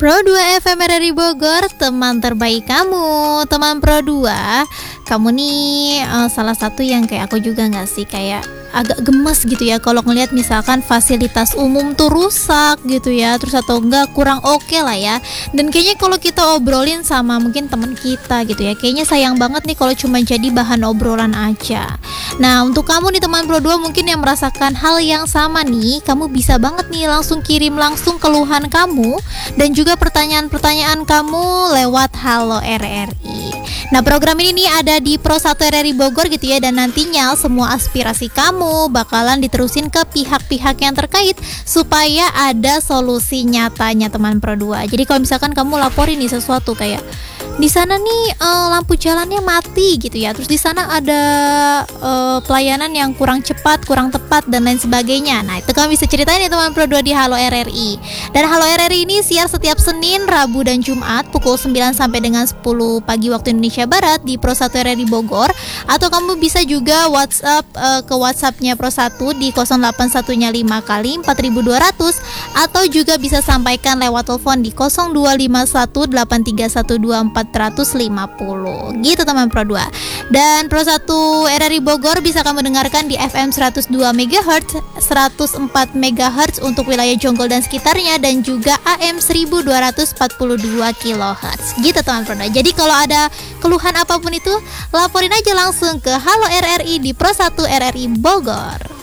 Pro 2 FM RRI Bogor, teman terbaik kamu. Teman Pro 2, kamu nih salah satu yang kayak aku juga gak sih, kayak agak gemes gitu ya kalau ngelihat misalkan fasilitas umum tuh rusak gitu ya, terus atau enggak kurang oke lah ya. Dan kayaknya kalau kita obrolin sama mungkin teman kita gitu ya, kayaknya sayang banget nih kalau cuma jadi bahan obrolan aja. Nah, untuk kamu nih teman Pro 2 mungkin yang merasakan hal yang sama nih, kamu bisa banget nih langsung kirim langsung keluhan kamu dan juga pertanyaan-pertanyaan kamu lewat Halo RRI. Nah, program ini nih ada di Pro 1 RRI Bogor gitu ya, dan nantinya semua aspirasi kamu bakalan diterusin ke pihak-pihak yang terkait supaya ada solusi nyatanya teman Pro 2. Jadi kalau misalkan kamu laporin nih sesuatu kayak di sana nih lampu jalannya mati gitu ya, terus di sana ada pelayanan yang kurang cepat, kurang tepat dan lain sebagainya. Nah, itu kamu bisa ceritain ya teman Pro 2 di Halo RRI. Dan Halo RRI ini siar setiap Senin, Rabu dan Jumat pukul 9 sampai dengan 10 pagi waktu Indonesia Barat di Pro 1 RRI Bogor, atau kamu bisa juga WhatsApp ke WhatsAppnya Pro 1 di 0815 kali 4200, atau juga bisa sampaikan lewat telepon di 025183124450 gitu teman Pro 2. Dan Pro 1 RRI Bogor bisa kamu dengarkan di FM 102 MHz, 104 MHz untuk wilayah Jonggol dan sekitarnya, dan juga AM 1242 kHz gitu teman Pro 2. Jadi kalau ada keluhan apapun itu, laporin aja langsung ke Halo RRI di Pro 1 RRI Bogor.